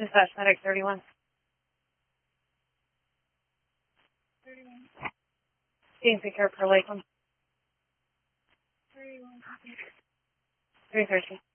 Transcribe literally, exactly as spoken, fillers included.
Dispatch medic thirty-one. thirty-one. Being taken care of per Lakeland. thirty-one. three thirteen.